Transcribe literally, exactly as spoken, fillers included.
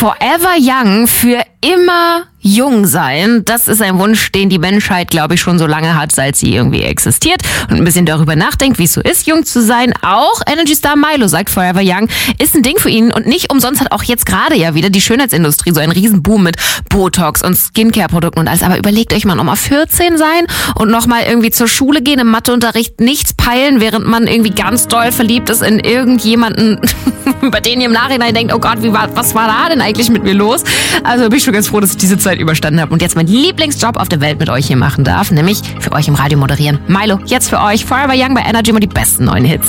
Forever Young, für immer jung sein, das ist ein Wunsch, den die Menschheit, glaube ich, schon so lange hat, seit sie irgendwie existiert und ein bisschen darüber nachdenkt, wie es so ist, jung zu sein. Auch Energy Star Milo sagt, Forever Young ist ein Ding für ihn und nicht umsonst hat auch jetzt gerade ja wieder die Schönheitsindustrie so einen Riesenboom mit Botox und Skincare-Produkten und alles. Aber überlegt euch mal, nochmal vierzehn sein und nochmal irgendwie zur Schule gehen, im Matheunterricht nichts peilen, während man irgendwie ganz doll verliebt ist in irgendjemanden, über den ihr im Nachhinein denkt, oh Gott, wie war, was war da denn eigentlich mit mir los? Also bin ich schon ganz froh, dass ich diese Zeit überstanden habe und jetzt meinen Lieblingsjob auf der Welt mit euch hier machen darf, nämlich für euch im Radio moderieren. Milo, jetzt für euch Forever Young bei Energy, immer die besten neuen Hits.